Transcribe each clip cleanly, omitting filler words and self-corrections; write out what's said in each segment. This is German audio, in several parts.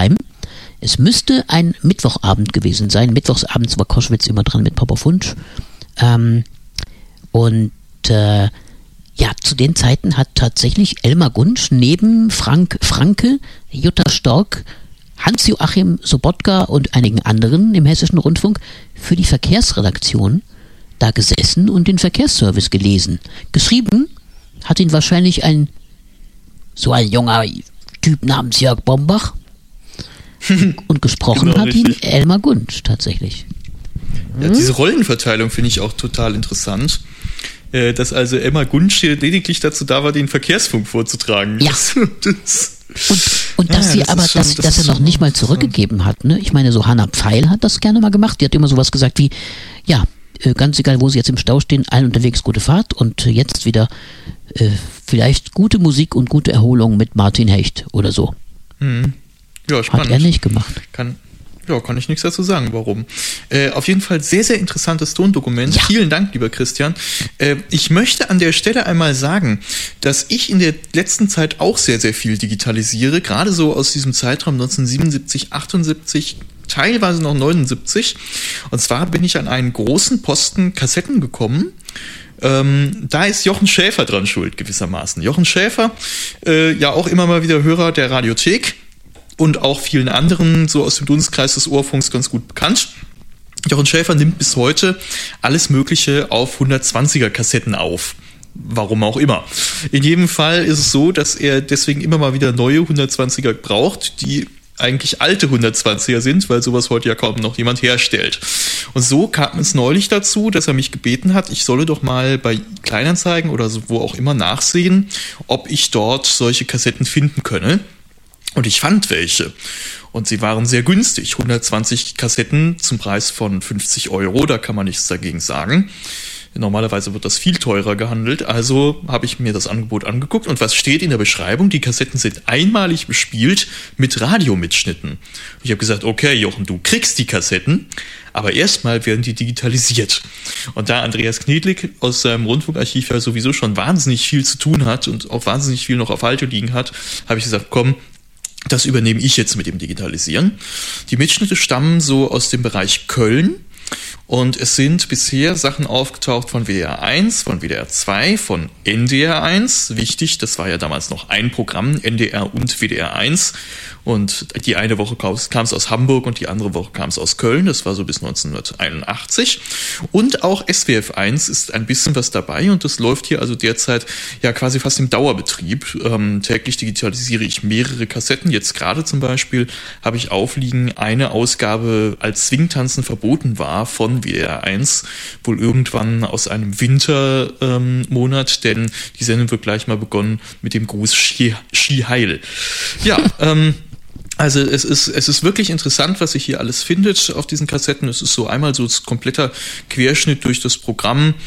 daheim. Es müsste ein Mittwochabend gewesen sein. Mittwochsabends war Koschwitz immer dran mit Papa Funsch. Zu den Zeiten hat tatsächlich Elmar Gunsch neben Frank Franke, Jutta Stork, Hans-Joachim Sobotka und einigen anderen im Hessischen Rundfunk für die Verkehrsredaktion da gesessen und den Verkehrsservice gelesen. Geschrieben hat ihn wahrscheinlich ein junger Typ namens Jörg Bombach und gesprochen genau, hat richtig. ihn Elmar Gunsch tatsächlich. Ja, diese Rollenverteilung finde ich auch total interessant. Dass also Elmar Gunsch hier lediglich dazu da war, den Verkehrsfunk vorzutragen. Ja. Und dass er noch nicht mal zurückgegeben hat. Ne? Ich meine, so Hanna Pfeil hat das gerne mal gemacht. Die hat immer sowas gesagt wie, ganz egal, wo sie jetzt im Stau stehen, allen unterwegs gute Fahrt und jetzt wieder vielleicht gute Musik und gute Erholung mit Martin Hecht oder so. Ja, spannend. Hat er nicht gemacht. Kann ich nichts dazu sagen, warum. Auf jeden Fall sehr, sehr interessantes Tondokument. Ja. Vielen Dank, lieber Christian. Ich möchte an der Stelle einmal sagen, dass ich in der letzten Zeit auch sehr, sehr viel digitalisiere, gerade so aus diesem Zeitraum 1977, 78, teilweise noch 79. Und zwar bin ich an einen großen Posten Kassetten gekommen. Da ist Jochen Schäfer dran schuld, gewissermaßen. Jochen Schäfer, auch immer mal wieder Hörer der Radiothek. Und auch vielen anderen, so aus dem Dunstkreis des Ohrfunks, ganz gut bekannt. Jochen Schäfer nimmt bis heute alles Mögliche auf 120er Kassetten auf. Warum auch immer. In jedem Fall ist es so, dass er deswegen immer mal wieder neue 120er braucht, die eigentlich alte 120er sind, weil sowas heute ja kaum noch jemand herstellt. Und so kam es neulich dazu, dass er mich gebeten hat, ich solle doch mal bei Kleinanzeigen oder so, wo auch immer nachsehen, ob ich dort solche Kassetten finden könne. Und ich fand welche. Und sie waren sehr günstig. 120 Kassetten zum Preis von 50 €, da kann man nichts dagegen sagen. Normalerweise wird das viel teurer gehandelt. Also habe ich mir das Angebot angeguckt. Und was steht in der Beschreibung? Die Kassetten sind einmalig bespielt mit Radiomitschnitten. Ich habe gesagt, okay, Jochen, du kriegst die Kassetten, aber erstmal werden die digitalisiert. Und da Andreas Knedlik aus seinem Rundfunkarchiv ja sowieso schon wahnsinnig viel zu tun hat und auch wahnsinnig viel noch auf Halde liegen hat, habe ich gesagt, komm, das übernehme ich jetzt mit dem Digitalisieren. Die Mitschnitte stammen so aus dem Bereich Köln und es sind bisher Sachen aufgetaucht von WDR 1, von WDR 2, von NDR 1. Wichtig, das war ja damals noch ein Programm, NDR und WDR 1. Und die eine Woche kam es aus Hamburg und die andere Woche kam es aus Köln. Das war so bis 1981. Und auch SWF 1 ist ein bisschen was dabei und das läuft hier also derzeit ja quasi fast im Dauerbetrieb. Täglich digitalisiere ich mehrere Kassetten. Jetzt gerade zum Beispiel habe ich aufliegen eine Ausgabe, als Swingtanzen verboten war von WDR 1, wohl irgendwann aus einem Wintermonat, denn die Sendung wird gleich mal begonnen mit dem Gruß Ski Heil. Ja, also es ist wirklich interessant, was sich hier alles findet auf diesen Kassetten. Es ist so einmal so ein kompletter Querschnitt durch das Programm,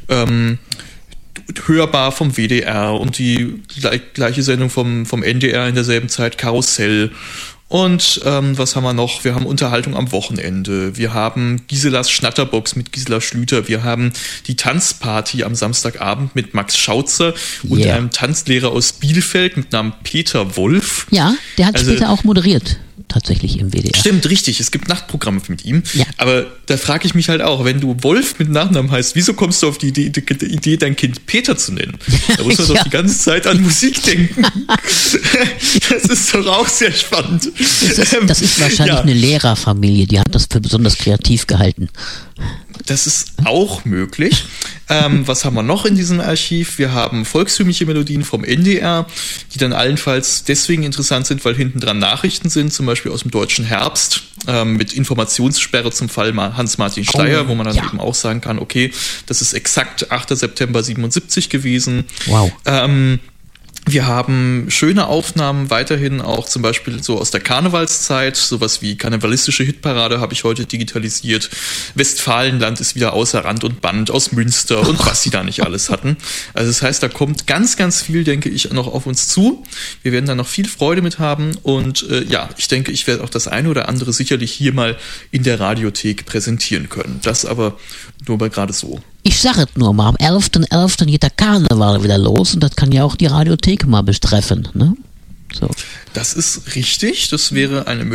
hörbar vom WDR und die gleiche Sendung vom NDR in derselben Zeit, Karussell. Und was haben wir noch? Wir haben Unterhaltung am Wochenende. Wir haben Giselas Schnatterbox mit Gisela Schlüter. Wir haben die Tanzparty am Samstagabend mit Max Schautzer und einem Tanzlehrer aus Bielefeld mit Namen Peter Wolf. Ja, der hat später auch moderiert. Tatsächlich im WDR. Stimmt, richtig. Es gibt Nachtprogramme mit ihm. Ja. Aber da frage ich mich halt auch, wenn du Wolf mit Nachnamen heißt, wieso kommst du auf die Idee, dein Kind Peter zu nennen? Da muss man doch die ganze Zeit an Musik denken. Das ist doch auch sehr spannend. Das ist wahrscheinlich eine Lehrerfamilie, die hat das für besonders kreativ gehalten. Das ist auch möglich. Was haben wir noch in diesem Archiv? Wir haben volkstümliche Melodien vom NDR, die dann allenfalls deswegen interessant sind, weil hinten dran Nachrichten sind, zum Beispiel aus dem Deutschen Herbst, mit Informationssperre zum Fall Hans-Martin Steyer, wo man dann eben auch sagen kann, okay, das ist exakt 8. September 77 gewesen. Wow. Wir haben schöne Aufnahmen weiterhin auch zum Beispiel so aus der Karnevalszeit, sowas wie karnevalistische Hitparade habe ich heute digitalisiert. Westfalenland ist wieder außer Rand und Band aus Münster und was sie da nicht alles hatten. Also das heißt, da kommt ganz, ganz viel, denke ich, noch auf uns zu. Wir werden da noch viel Freude mit haben und ich denke, ich werde auch das eine oder andere sicherlich hier mal in der Radiothek präsentieren können. Das aber nur mal gerade so. Ich sage es nur mal, am 11.11. geht der Karneval wieder los und das kann ja auch die Radiothek mal betreffen, ne? So. Das ist richtig, das wäre eine